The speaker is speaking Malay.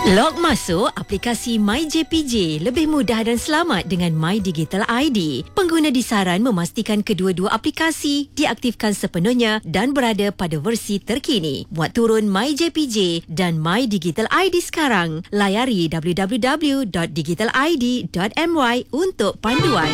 Log masuk aplikasi MyJPJ lebih mudah dan selamat dengan My Digital ID. Pengguna disaran memastikan kedua-dua aplikasi diaktifkan sepenuhnya dan berada pada versi terkini. Buat turun MyJPJ dan My Digital ID sekarang. Layari www.digitalid.my untuk panduan.